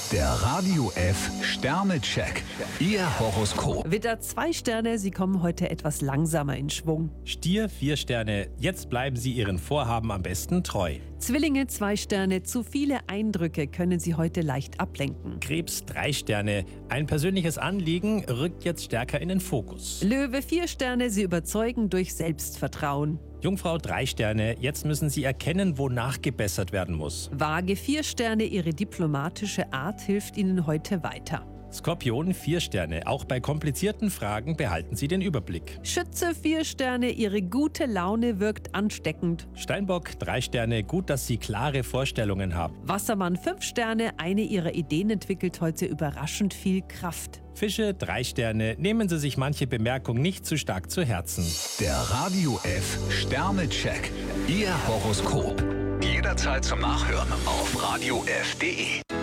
Der Radio F Sternecheck. Ihr Horoskop. Widder 2 Sterne, Sie kommen heute etwas langsamer in Schwung. Stier 4 Sterne, jetzt bleiben Sie Ihren Vorhaben am besten treu. Zwillinge 2 Sterne, zu viele Eindrücke können Sie heute leicht ablenken. Krebs 3 Sterne, ein persönliches Anliegen rückt jetzt stärker in den Fokus. Löwe 4 Sterne, Sie überzeugen durch Selbstvertrauen. Jungfrau 3 Sterne, jetzt müssen Sie erkennen, wo nachgebessert werden muss. Waage 4 Sterne, Ihre diplomatische Art hilft Ihnen heute weiter. Skorpion 4 Sterne, auch bei komplizierten Fragen behalten Sie den Überblick. Schütze 4 Sterne, Ihre gute Laune wirkt ansteckend. Steinbock 3 Sterne, gut, dass Sie klare Vorstellungen haben. Wassermann 5 Sterne, eine Ihrer Ideen entwickelt heute überraschend viel Kraft. Fische 3 Sterne, nehmen Sie sich manche Bemerkung nicht zu stark zu Herzen. Der Radio F Sternecheck. Ihr Horoskop. Jederzeit zum Nachhören auf radiof.de.